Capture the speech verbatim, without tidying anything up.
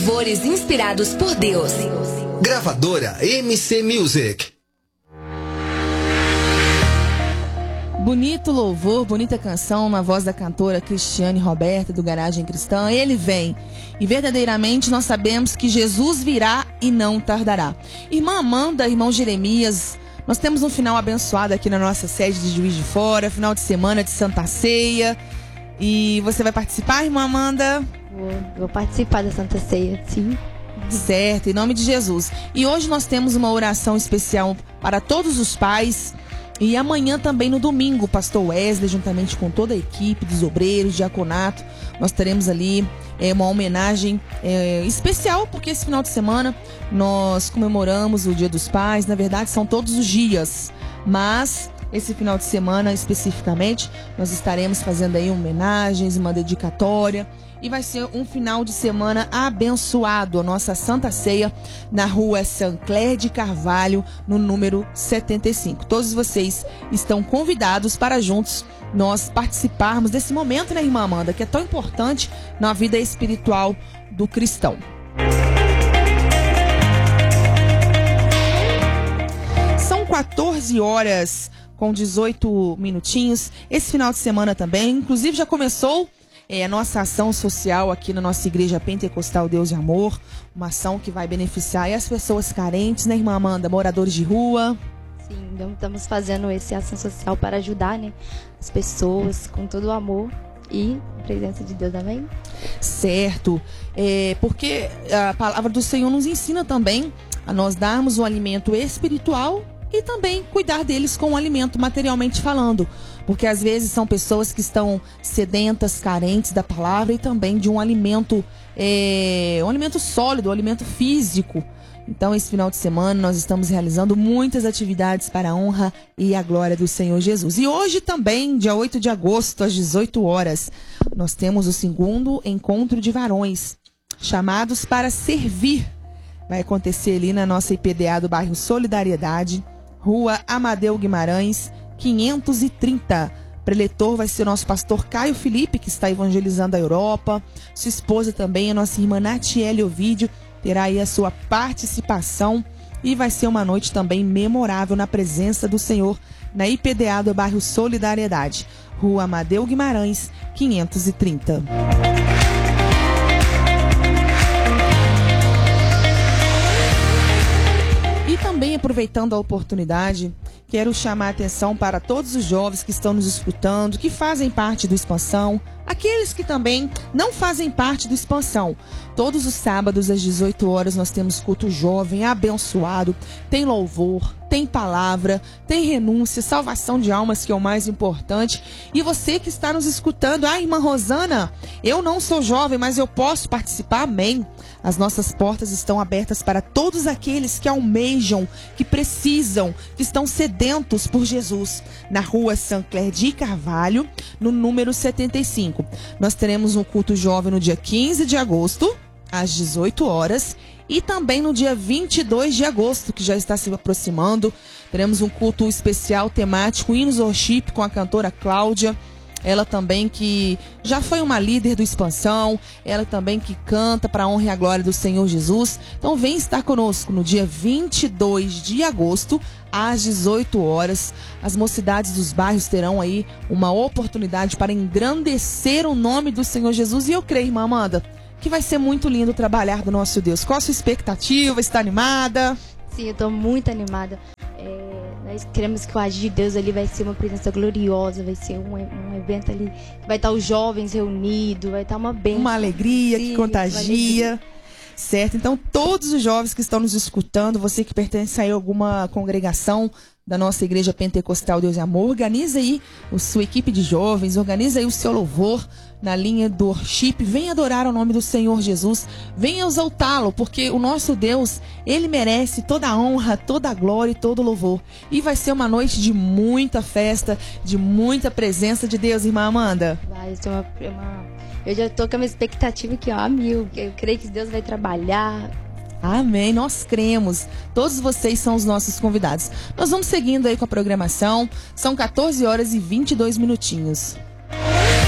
Louvores inspirados por Deus. Gravadora M C Music. Bonito louvor, bonita canção na voz da cantora Cristiane Roberta, do Garagem Cristã. Ele vem. E verdadeiramente nós sabemos que Jesus virá e não tardará. Irmã Amanda, irmão Jeremias, nós temos um final abençoado aqui na nossa sede de Juiz de Fora, final de semana de Santa Ceia. E você vai participar, irmã Amanda? Vou, vou participar da Santa Ceia, sim. Certo, em nome de Jesus. E hoje nós temos uma oração especial para todos os pais. E amanhã também, no domingo, o pastor Wesley, juntamente com toda a equipe dos obreiros, diaconato, nós teremos ali é, uma homenagem é, especial, porque esse final de semana nós comemoramos o Dia dos Pais. Na verdade, são todos os dias, mas esse final de semana especificamente nós estaremos fazendo aí homenagens, uma dedicatória. E vai ser um final de semana abençoado, a nossa Santa Ceia na rua Sancler de Carvalho, no número setenta e cinco. Todos vocês estão convidados para juntos nós participarmos desse momento, né, irmã Amanda, que é tão importante na vida espiritual do cristão. São quatorze horas com dezoito minutinhos. Esse final de semana também, inclusive já começou É a nossa ação social aqui na nossa Igreja Pentecostal Deus de Amor, uma ação que vai beneficiar as pessoas carentes, né, irmã Amanda, moradores de rua. Sim, então estamos fazendo essa ação social para ajudar, né, as pessoas com todo o amor e a presença de Deus, amém? Certo, é, porque a palavra do Senhor nos ensina também a nós darmos o alimento espiritual e também cuidar deles com o alimento materialmente falando. Porque às vezes são pessoas que estão sedentas, carentes da palavra e também de um alimento, é, um alimento sólido, um alimento físico. Então, esse final de semana nós estamos realizando muitas atividades para a honra e a glória do Senhor Jesus. E hoje também, dia oito de agosto, às dezoito horas, nós temos o segundo encontro de varões, chamados para servir. Vai acontecer ali na nossa I P D A do bairro Solidariedade, Rua Amadeu Guimarães, quinhentos e trinta. Preletor vai ser o nosso pastor Caio Felipe, que está evangelizando a Europa. Sua esposa também, a nossa irmã Natiele Ovídio, terá aí a sua participação. E vai ser uma noite também memorável na presença do Senhor na I P D A do bairro Solidariedade, Rua Amadeu Guimarães, quinhentos e trinta. E também, aproveitando a oportunidade, quero chamar a atenção para todos os jovens que estão nos escutando, que fazem parte do Expansão, aqueles que também não fazem parte do Expansão. Todos os sábados, às dezoito horas, nós temos culto jovem, abençoado, tem louvor, tem palavra, tem renúncia, salvação de almas, que é o mais importante. E você que está nos escutando, ah, irmã Rosana, eu não sou jovem, mas eu posso participar, amém. As nossas portas estão abertas para todos aqueles que almejam, que precisam, que estão sedentos por Jesus. Na rua Sancler de Carvalho, no número setenta e cinco. Nós teremos um culto jovem no dia quinze de agosto, às dezoito horas. E também no dia vinte e dois de agosto, que já está se aproximando, teremos um culto especial temático, Hinos Worship, com a cantora Cláudia. Ela também que já foi uma líder do Expansão, ela também que canta para a honra e a glória do Senhor Jesus. Então vem estar conosco no dia vinte e dois de agosto, às dezoito horas. As mocidades dos bairros terão aí uma oportunidade para engrandecer o nome do Senhor Jesus. E eu creio, irmã Amanda, que vai ser muito lindo trabalhar do nosso Deus. Qual a sua expectativa? Está animada? Sim, eu estou muito animada. É, nós queremos que o agir de Deus ali vai ser uma presença gloriosa, vai ser um, um evento ali que vai estar os jovens reunidos, vai estar uma bênção. Uma alegria Sim, que contagia. Alegria. Certo? Então, todos os jovens que estão nos escutando, você que pertence a alguma congregação da nossa Igreja Pentecostal Deus e Amor, organiza aí a sua equipe de jovens, organiza aí o seu louvor na linha do worship, venha adorar o nome do Senhor Jesus, venha exaltá-lo, porque o nosso Deus, ele merece toda a honra, toda a glória e todo o louvor. E vai ser uma noite de muita festa, de muita presença de Deus, irmã Amanda. Vai ser uma, uma... Eu já tô com a minha expectativa aqui, ó, a mil. Eu creio que Deus vai trabalhar. Amém, nós cremos. Todos vocês são os nossos convidados. Nós vamos seguindo aí com a programação. São quatorze horas e vinte e dois minutinhos.